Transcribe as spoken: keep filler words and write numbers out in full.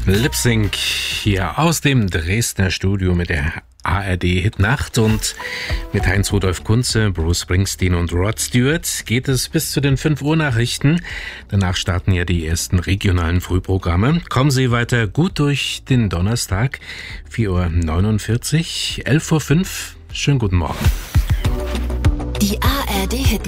Lip Sync hier aus dem Dresdner Studio mit der A R D Hitnacht und mit Heinz-Rudolf Kunze, Bruce Springsteen und Rod Stewart geht es bis zu den fünf Uhr Nachrichten. Danach starten ja die ersten regionalen Frühprogramme. Kommen Sie weiter gut durch den Donnerstag, vier Uhr neunundvierzig, elf Uhr fünf. Schönen guten Morgen. Die A R D Hit